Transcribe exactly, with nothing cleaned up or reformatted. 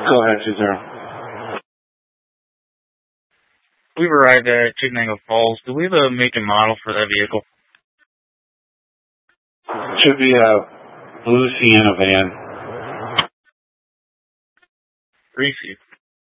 Go ahead, two zero. We've arrived at Chickenango Falls. Do we have a make and model for that vehicle? Should be a blue Sienna van. Receive.